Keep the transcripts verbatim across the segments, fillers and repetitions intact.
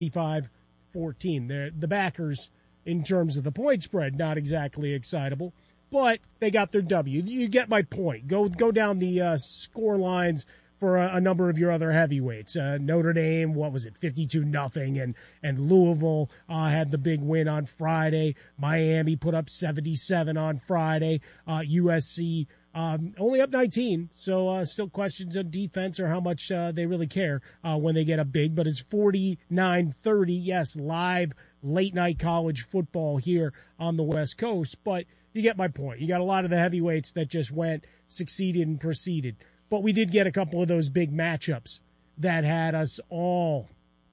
twenty-five fourteen. The, the backers, in terms of the point spread, not exactly excitable, but they got their W. You get my point. Go go down the uh, score lines for a, a number of your other heavyweights. Uh, Notre Dame, what was it, fifty-two nothing, and and Louisville uh, had the big win on Friday. Miami put up seventy-seven on Friday. Uh, U S C um, only up nineteen, so uh, still questions of defense or how much uh, they really care uh, when they get up big, but it's forty-nine thirty. Yes, live late-night college football here on the West Coast, but you get my point. You got a lot of the heavyweights that just went, succeeded, and proceeded. But we did get a couple of those big matchups that had us all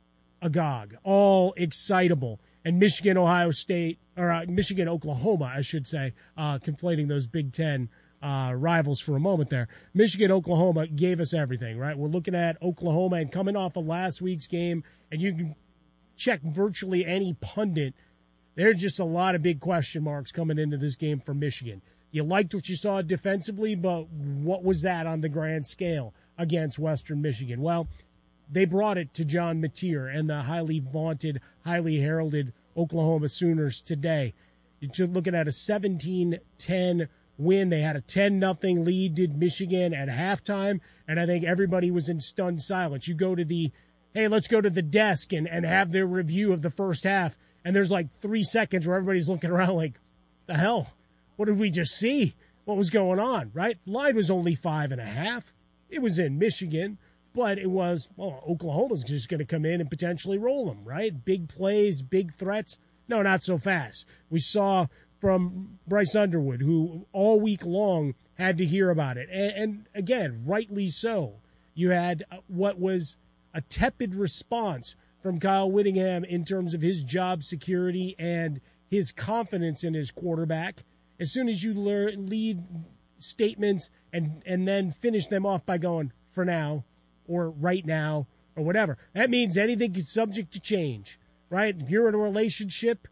agog, all excitable. And Michigan, Ohio State, or uh, Michigan, Oklahoma, I should say, uh, conflating those Big Ten uh, rivals for a moment there. Michigan, Oklahoma gave us everything, right? We're looking at Oklahoma and coming off of last week's game, and you can check virtually any pundit. There's just a lot of big question marks coming into this game for Michigan. You liked what you saw defensively, but what was that on the grand scale against Western Michigan? Well, they brought it to John Mateer and the highly vaunted, highly heralded Oklahoma Sooners today. You're looking at a seventeen ten win. They had a ten nothing lead, did Michigan at halftime, and I think everybody was in stunned silence. You go to the, hey, let's go to the desk and, and have their review of the first half, and there's like three seconds where everybody's looking around like, the hell? What did we just see? What was going on, right? Line was only five and a half. It was in Michigan, but it was, well, Oklahoma's just going to come in and potentially roll them, right? Big plays, big threats. No, not so fast. We saw from Bryce Underwood, who all week long had to hear about it. And, and again, rightly so. You had what was a tepid response from Kyle Whittingham in terms of his job security and his confidence in his quarterback. As soon as you learn, lead statements and, and then finish them off by going, for now, or right now, or whatever, that means anything is subject to change, right? If you're in a relationship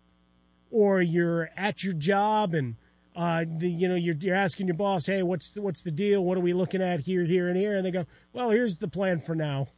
or you're at your job and uh, the, you know, you're, you're asking your boss, hey, what's the, what's the deal? What are we looking at here, here, and here? And they go, well, here's the plan for now.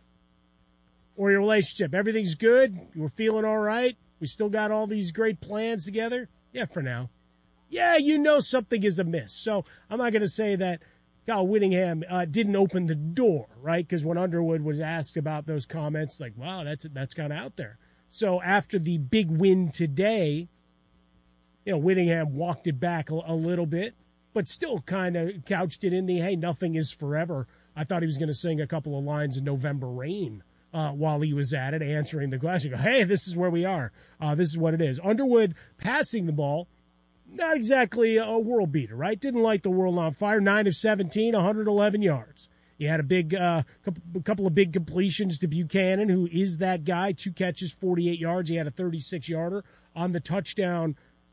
Or your relationship, everything's good. We're feeling all right. We still got all these great plans together. Yeah, for now. Yeah, you know something is amiss. So I'm not going to say that Kyle Whittingham uh, didn't open the door, right? Because when Underwood was asked about those comments, like, wow, that's that's kind of out there. So after the big win today, you know, Whittingham walked it back a, a little bit, but still kind of couched it in the, hey, nothing is forever. I thought he was going to sing a couple of lines of November Rain uh, while he was at it, answering the question. Hey, this is where we are. Uh, this is what it is. Underwood passing the ball. Not exactly a world beater, right? Didn't light the world on fire. nine of seventeen, one hundred eleven yards. You had a big, uh, a couple of big completions to Buchanan, who is that guy. Two catches, forty-eight yards. He had a thirty-six yarder on the touchdown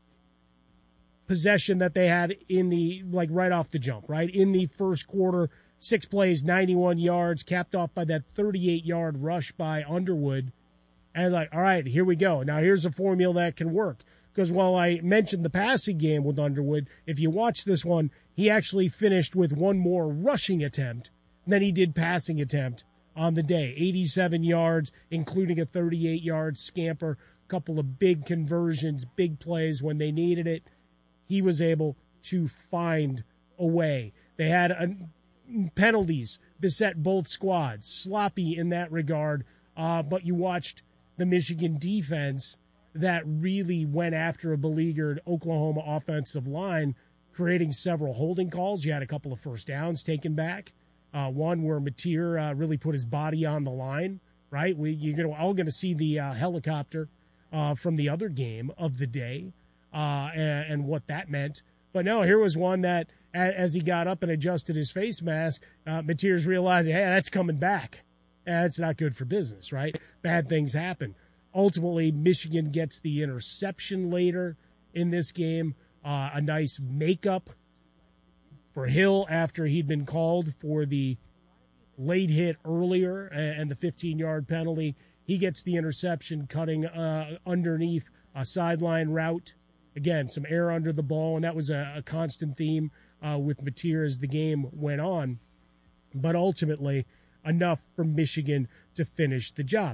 possession that they had in the, like right off the jump, right? In the first quarter, six plays, ninety-one yards, capped off by that thirty-eight yard rush by Underwood. And like, all right, here we go. Now here's a formula that can work. Because while I mentioned the passing game with Underwood, if you watch this one, he actually finished with one more rushing attempt than he did passing attempt on the day. eighty-seven yards, including a thirty-eight yard scamper, a couple of big conversions, big plays when they needed it. He was able to find a way. They had a, penalties beset both squads, sloppy in that regard, uh, but you watched the Michigan defense that really went after a beleaguered Oklahoma offensive line, creating several holding calls. You had a couple of first downs taken back. Uh, one where Mateer uh, really put his body on the line, right? We, you're gonna, all going to see the uh, helicopter uh, from the other game of the day uh, and, and what that meant. But no, here was one that, as he got up and adjusted his face mask, uh, Mateer's realizing, hey, that's coming back. That's not good for business, right? Bad things happen. Ultimately, Michigan gets the interception later in this game. Uh, a nice makeup for Hill after he'd been called for the late hit earlier and the fifteen yard penalty. He gets the interception, cutting uh, underneath a sideline route. Again, some air under the ball, and that was a, a constant theme uh, with Mateer as the game went on. But ultimately, enough for Michigan to finish the job.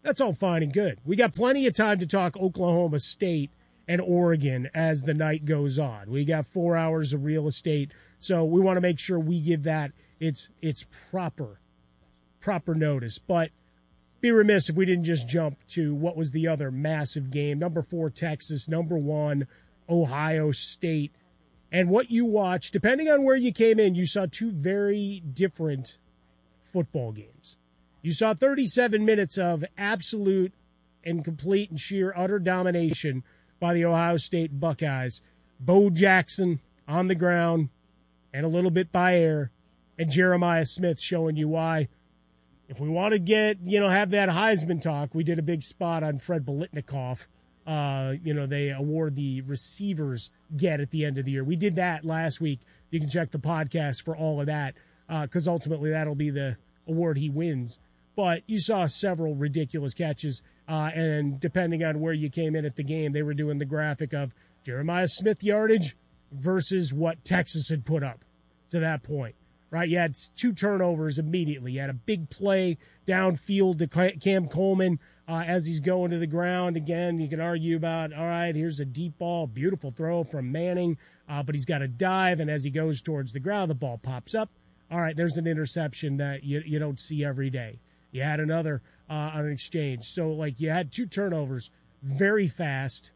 That's all fine and good. We got plenty of time to talk Oklahoma State and Oregon as the night goes on. We got four hours of real estate, so we want to make sure we give that its its proper proper notice. But be remiss if we didn't just jump to what was the other massive game. Number four, Texas. Number one, Ohio State. And what you watched, depending on where you came in, you saw two very different football games. You saw thirty-seven minutes of absolute and complete and sheer utter domination by the Ohio State Buckeyes. Bo Jackson on the ground and a little bit by air, and Jeremiah Smith showing you why. If we want to get, you know, have that Heisman talk, we did a big spot on Fred Biletnikoff. Uh, you know, they award the receivers get at the end of the year. We did that last week. You can check the podcast for all of that because uh, ultimately that'll be the award he wins. But you saw several ridiculous catches, uh, and depending on where you came in at the game, they were doing the graphic of Jeremiah Smith yardage versus what Texas had put up to that point. Right, you had two turnovers immediately. You had a big play downfield to Cam Coleman uh, as he's going to the ground. Again, you can argue about, all right, here's a deep ball, beautiful throw from Manning, uh, but he's got to dive, and as he goes towards the ground, the ball pops up. All right, there's an interception that you, you don't see every day. You had another uh, on an exchange. So, like, you had two turnovers very fast,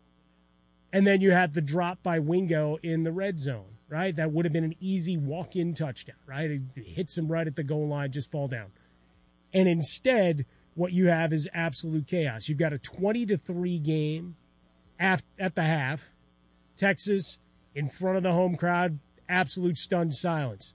and then you had the drop by Wingo in the red zone. Right? That would have been an easy walk-in touchdown, right? It hits him right at the goal line, just fall down. And instead, what you have is absolute chaos. You've got a twenty to three game at, at the half. Texas in front of the home crowd, absolute stunned silence.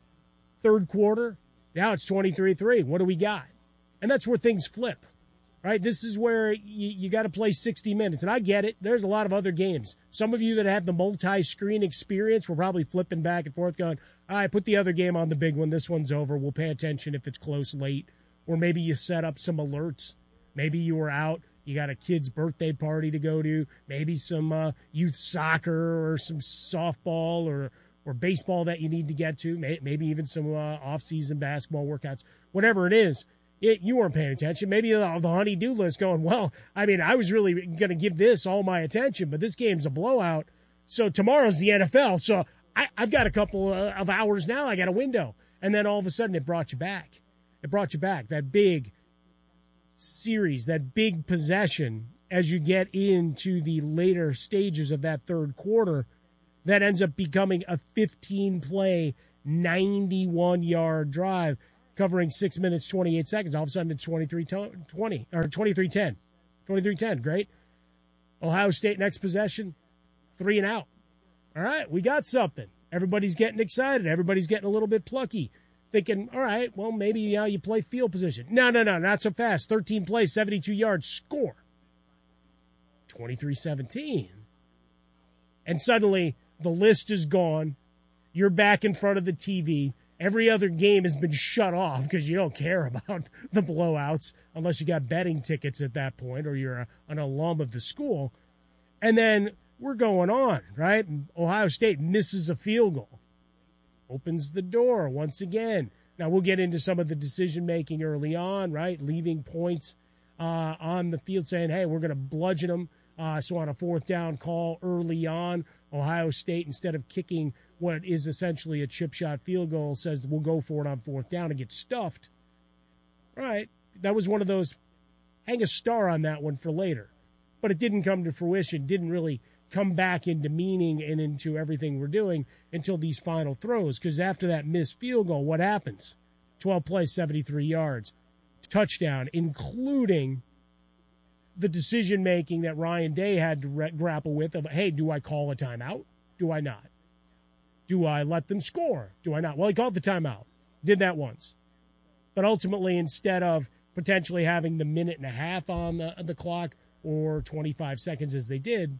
Third quarter, now it's twenty-three three. What do we got? And that's where things flip. Right, this is where you, you got to play sixty minutes. And I get it. There's a lot of other games. Some of you that have the multi-screen experience were probably flipping back and forth going, all right, put the other game on the big one. This one's over. We'll pay attention if it's close late. Or maybe you set up some alerts. Maybe you were out. You got a kid's birthday party to go to. Maybe some uh, youth soccer or some softball or, or baseball that you need to get to. Maybe even some uh, off-season basketball workouts. Whatever it is. It, you weren't paying attention. Maybe the, the honey-do list going, well, I mean, I was really going to give this all my attention, but this game's a blowout. So tomorrow's the N F L. So I, I've got a couple of hours now. I got a window. And then all of a sudden it brought you back. It brought you back. That big series, that big possession as you get into the later stages of that third quarter, that ends up becoming a fifteen-play, ninety-one-yard drive. Covering six minutes, twenty-eight seconds. All of a sudden, it's twenty-three twenty or twenty-three ten. twenty-three ten, great. Ohio State next possession, three and out. All right, we got something. Everybody's getting excited. Everybody's getting a little bit plucky. Thinking, all right, well, maybe now you play field position. No, no, no, not so fast. thirteen plays, seventy-two yards, score. twenty-three seventeen. And suddenly, the list is gone. You're back in front of the T V. Every other game has been shut off because you don't care about the blowouts unless you got betting tickets at that point or you're a, an alum of the school. And then we're going on, right? Ohio State misses a field goal. Opens the door once again. Now, we'll get into some of the decision-making early on, right? Leaving points uh, on the field saying, hey, we're going to bludgeon them. Uh, so on a fourth down call early on, Ohio State, instead of kicking what is essentially a chip shot field goal, says we'll go for it on fourth down and get stuffed. All right, that was one of those, hang a star on that one for later. But it didn't come to fruition, didn't really come back into meaning and into everything we're doing until these final throws. Because after that missed field goal, what happens? twelve plays, seventy-three yards. Touchdown, including the decision-making that Ryan Day had to re- grapple with of, hey, do I call a timeout? Do I not? Do I let them score? Do I not? Well, he called the timeout. Did that once. But ultimately, instead of potentially having the minute and a half on the, the clock or twenty-five seconds as they did,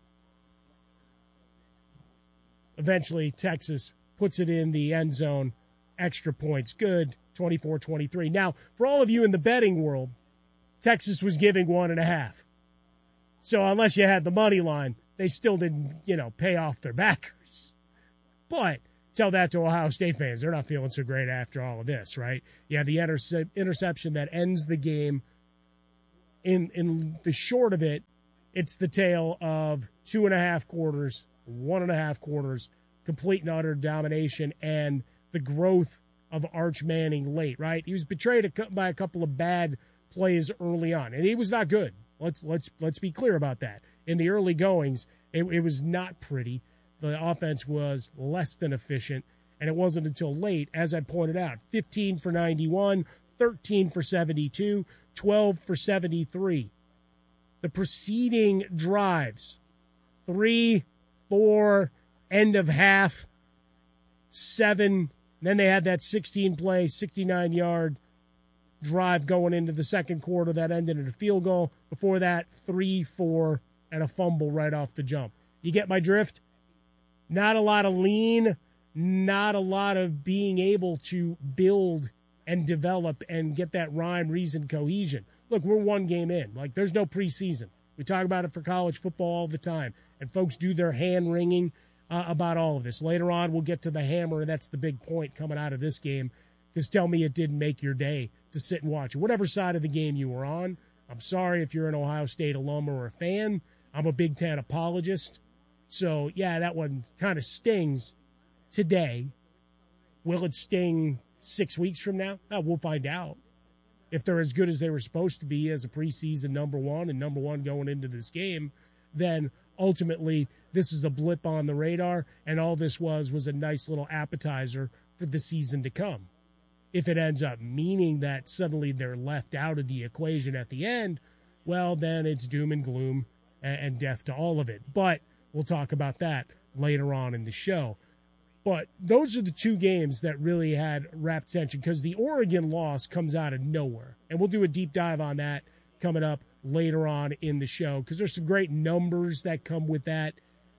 eventually Texas puts it in the end zone. Extra points. Good. twenty-four twenty-three. Now, for all of you in the betting world, Texas was giving one and a half. So unless you had the money line, they still didn't, you know, pay off their backers. But tell that to Ohio State fans. They're not feeling so great after all of this, right? You have the interce- interception that ends the game in in the short of it, it's the tale of two and a half quarters, one and a half quarters, complete and utter domination, and the growth of Arch Manning late, right? He was betrayed by a couple of bad plays early on, and he was not good. Let's let's let's be clear about that. In the early goings, it, it was not pretty. The offense was less than efficient, and it wasn't until late, as I pointed out, fifteen for ninety-one, thirteen for seventy-two, twelve for seventy-three. The preceding drives, three, four, end of half, seven. Then they had that sixteen-play, sixty-nine-yard drive going into the second quarter that ended in a field goal. Before that, three, four, and a fumble right off the jump. You get my drift? Not a lot of lean, not a lot of being able to build and develop and get that rhyme, reason, cohesion. Look, we're one game in. Like, there's no preseason. We talk about it for college football all the time, and folks do their hand-wringing uh, about all of this. Later on, we'll get to the hammer, and that's the big point coming out of this game, because tell me it didn't make your day to sit and watch. Whatever side of the game you were on, I'm sorry if you're an Ohio State alum or a fan. I'm a Big Ten apologist. So, yeah, that one kind of stings today. Will it sting six weeks from now? Oh, we'll find out. If they're as good as they were supposed to be as a preseason number one and number one going into this game, then ultimately this is a blip on the radar, and all this was was a nice little appetizer for the season to come. If it ends up meaning that suddenly they're left out of the equation at the end, well, then it's doom and gloom and, and death to all of it. But we'll talk about that later on in the show. But those are the two games that really had rapt attention, because the Oregon loss comes out of nowhere. And we'll do a deep dive on that coming up later on in the show, because there's some great numbers that come with that.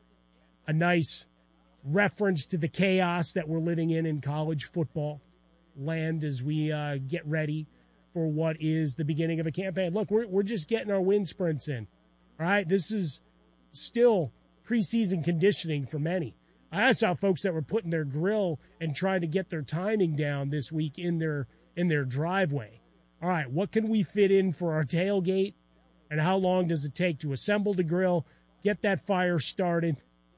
A nice reference to the chaos that we're living in in college football land as we uh, get ready for what is the beginning of a campaign. Look, we're we're just getting our wind sprints in. All right, this is still preseason conditioning for many. I saw folks that were putting their grill and trying to get their timing down this week in their in their driveway. All right, what can we fit in for our tailgate, and how long does it take to assemble the grill, get that fire started,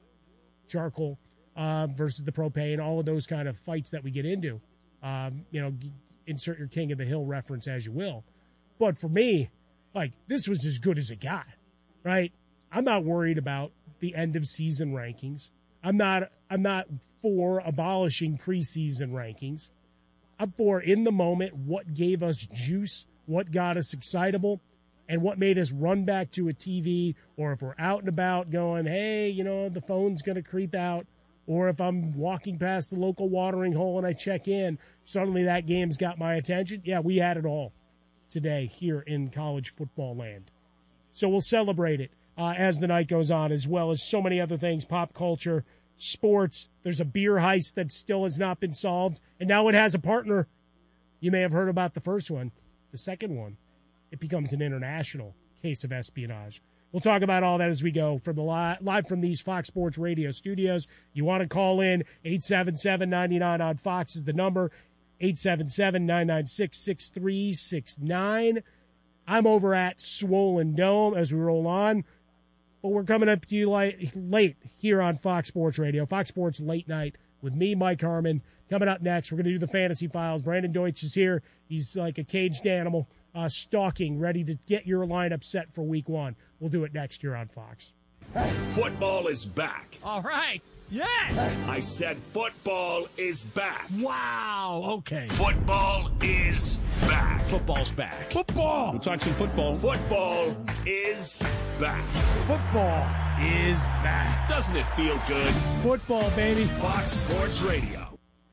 charcoal uh, versus the propane, all of those kind of fights that we get into. Um, you know, insert your King of the Hill reference as you will. But for me, like, this was as good as it got, right? I'm not worried about the end of season rankings. I'm not I'm not for abolishing preseason rankings. I'm for, in the moment, what gave us juice, what got us excitable, and what made us run back to a T V, or if we're out and about going, hey, you know, the phone's going to creep out, or if I'm walking past the local watering hole and I check in, suddenly that game's got my attention. Yeah, we had it all today here in college football land. So we'll celebrate it Uh, as the night goes on, as well as so many other things, pop culture, sports. There's a beer heist that still has not been solved, and now it has a partner. You may have heard about the first one. The second one, it becomes an international case of espionage. We'll talk about all that as we go from the li- live from these Fox Sports Radio studios. You want to call in, eight seven seven, nine nine on Fox is the number, eight seven seven, nine nine six, six three six nine. I'm over at Swollen Dome as we roll on. But we're coming up to you late, late here on Fox Sports Radio. Fox Sports Late Night with me, Mike Harmon. Coming up next, we're going to do the Fantasy Files. Brandon Deutsch is here. He's like a caged animal, uh, stalking, ready to get your lineup set for week one. We'll do it next year on Fox. Football is back. All right. Yes! I said football is back. Wow. Okay. Football is back. Football's back. Football! We'll talk some football. Football is back. Football is back. Doesn't it feel good? Football, baby. Fox Sports Radio.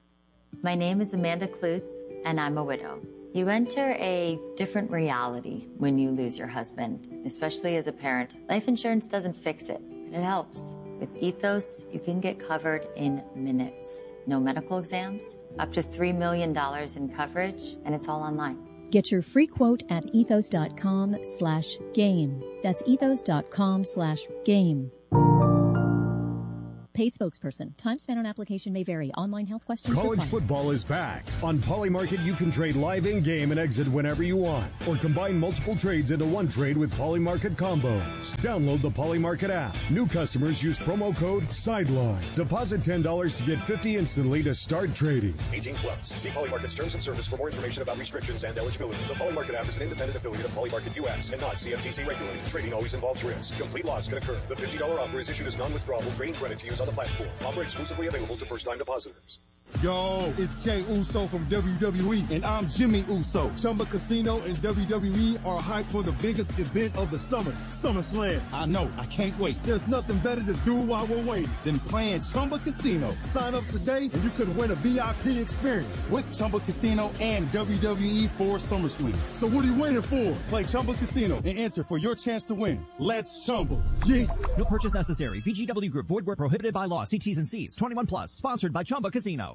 My name is Amanda Klutz, and I'm a widow. You enter a different reality when you lose your husband, especially as a parent. Life insurance doesn't fix it, but it helps. With Ethos, you can get covered in minutes. No medical exams, up to three million dollars in coverage, and it's all online. Get your free quote at ethos.com slash game. That's ethos.com slash game. Paid spokesperson. Time spent on application may vary. Online health questions College required. football is back. On Polymarket, you can trade live in-game and exit whenever you want, or combine multiple trades into one trade with Polymarket combos. Download the Polymarket app. New customers use promo code SIDELINE. Deposit ten dollars to get fifty dollars instantly to start trading. eighteen plus. See Polymarket's terms and service for more information about restrictions and eligibility. The Polymarket app is an independent affiliate of Polymarket U S and not C F T C regulated. Trading always involves risk. Complete loss can occur. The fifty dollars offer is issued as non-withdrawable trading credit to use on the platform. Offer exclusively available to first-time depositors. Yo, it's Jay Uso from W W E, and I'm Jimmy Uso. Chumba Casino and W W E are hyped for the biggest event of the summer, SummerSlam. I know, I can't wait. There's nothing better to do while we're waiting than playing Chumba Casino. Sign up today, and you could win a V I P experience with Chumba Casino and W W E for SummerSlam. So what are you waiting for? Play Chumba Casino and enter for your chance to win. Let's Chumba. Yeah. No purchase necessary. V G W Group. Void where prohibited by law. See T's and C's. twenty-one plus. Sponsored by Chumba Casino.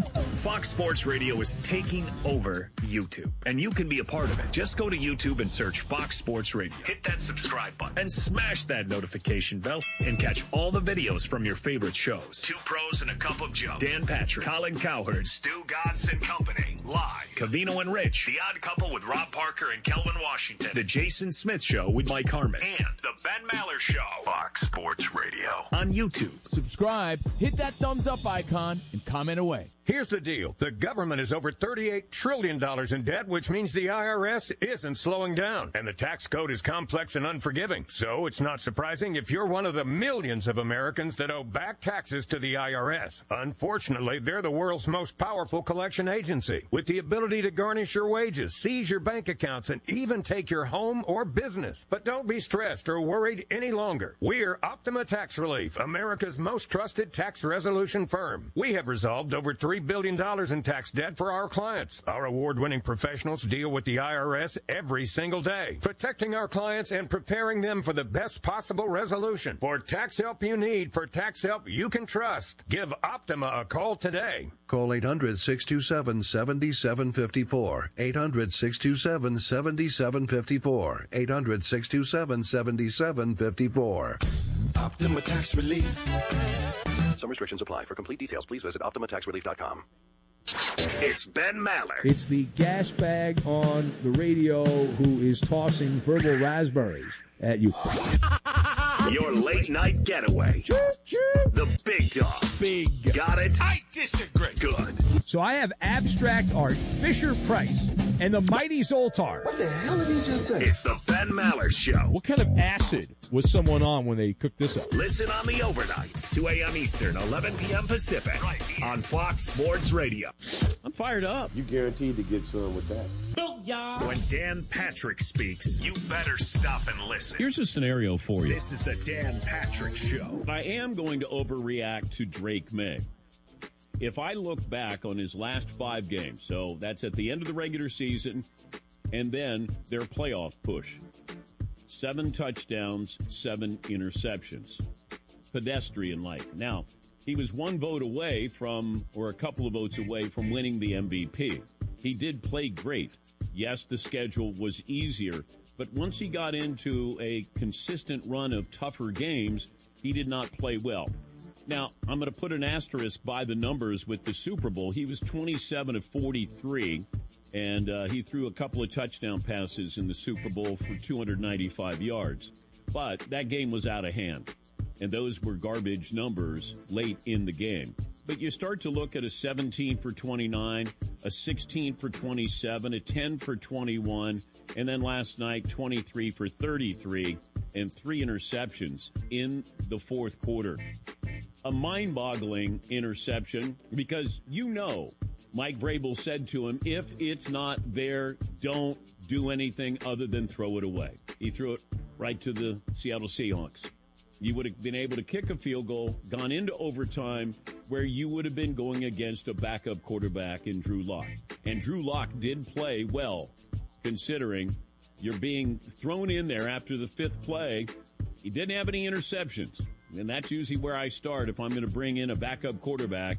Fox Sports Radio is taking over YouTube, and you can be a part of it. Just go to YouTube and search Fox Sports Radio. Hit that subscribe button and smash that notification bell and catch all the videos from your favorite shows. Two Pros and a Cup of Joe. Dan Patrick, Colin Cowherd, Stu Gatz and Company. Live. Cavino and Rich. The Odd Couple with Rob Parker and Kelvin Washington. The Jason Smith Show with Mike Harmon. And The Ben Maller Show. Fox Sports Radio. On YouTube. Subscribe, hit that thumbs up icon, and comment away. Here's the deal. The government is over thirty-eight trillion dollars in debt, which means the I R S isn't slowing down. And the tax code is complex and unforgiving. So it's not surprising if you're one of the millions of Americans that owe back taxes to the I R S. Unfortunately, they're the world's most powerful collection agency, with the ability to garnish your wages, seize your bank accounts, and even take your home or business. But don't be stressed or worried any longer. We're Optima Tax Relief, America's most trusted tax resolution firm. We have resolved over three billion dollars in tax debt for our clients. Our award-winning professionals deal with the I R S every single day, protecting our clients and preparing them for the best possible resolution. For tax help you need, for tax help you can trust, give Optima a call today. Call eight hundred, six two seven, seven seven five four. eight hundred, six two seven, seven seven five four. eight hundred, six two seven, seven seven five four. Optima Tax Relief. Some restrictions apply. For complete details, please visit optima tax relief dot com. It's Ben Maller. It's the gas bag on the radio who is tossing verbal raspberries at you. Your late night getaway. The big dog. Big. Got it? I disagree. Good. So I have abstract art, Fisher Price, and the Mighty Zoltar. What the hell did he just say? It's the Ben Maller Show. What kind of acid was someone on when they cooked this up? Listen on the overnights, two a.m. Eastern, eleven p.m. Pacific, right here on Fox Sports Radio. I'm fired up. You guaranteed to get some with that. When Dan Patrick speaks, you better stop and listen. Here's a scenario for you. This is the Dan Patrick Show. I am going to overreact to Drake May. If I look back on his last five games, so that's at the end of the regular season, and then their playoff push. Seven touchdowns, seven interceptions. Pedestrian-like. Now, he was one vote away from, or a couple of votes away from winning the M V P. He did play great. Yes, the schedule was easier, but once he got into a consistent run of tougher games, he did not play well. Now, I'm going to put an asterisk by the numbers with the Super Bowl. He was twenty-seven of forty-three, and uh, he threw a couple of touchdown passes in the Super Bowl for two hundred ninety-five yards. But that game was out of hand, and those were garbage numbers late in the game. But you start to look at a seventeen for twenty-nine, a sixteen for twenty-seven, a ten for twenty-one, and then last night, twenty-three for thirty-three, and three interceptions in the fourth quarter. A mind-boggling interception because you know Mike Vrabel said to him, if it's not there, don't do anything other than throw it away. He threw it right to the Seattle Seahawks. You would have been able to kick a field goal, gone into overtime, where you would have been going against a backup quarterback in Drew Lock. And Drew Lock did play well, considering you're being thrown in there after the fifth play. He didn't have any interceptions, and that's usually where I start if I'm going to bring in a backup quarterback.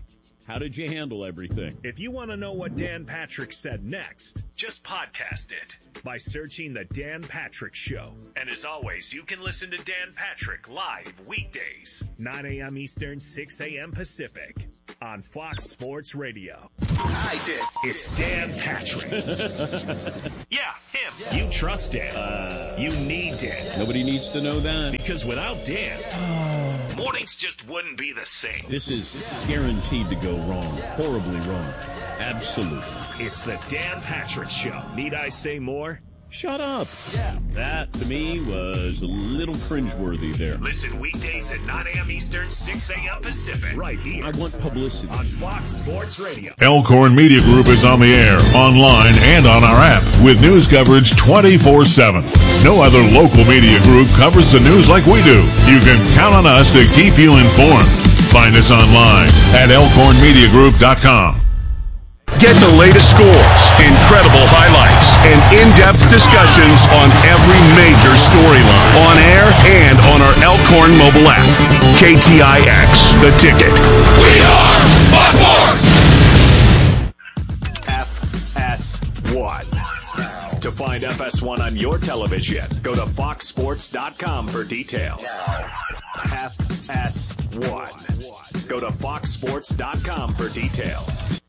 How did you handle everything? If you want to know what Dan Patrick said next, just podcast it by searching The Dan Patrick Show. And as always, you can listen to Dan Patrick live weekdays, nine a.m. Eastern, six a.m. Pacific, on Fox Sports Radio. I did. It's Dan Patrick. Yeah, him. Yeah. You trust Dan. Uh, you need Dan. Nobody needs to know that. Because without Dan, mornings just wouldn't be the same. This is guaranteed to go wrong. Horribly wrong. Absolutely. It's the Dan Patrick Show. Need I say more? Shut up. Yeah. That, to me, was a little cringeworthy there. Listen weekdays at nine a.m. Eastern, six a.m. Pacific. Right here. I want publicity. On Fox Sports Radio. Elkhorn Media Group is on the air, online, and on our app with news coverage twenty-four seven. No other local media group covers the news like we do. You can count on us to keep you informed. Find us online at elkhorn media group dot com. Get the latest scores, incredible highlights, and in-depth discussions on every major storyline on air and on our Elkhorn mobile app. K T I X, The Ticket. We are Fox Sports! F S one. To find F S one on your television, go to fox sports dot com for details. F S one. Go to fox sports dot com for details.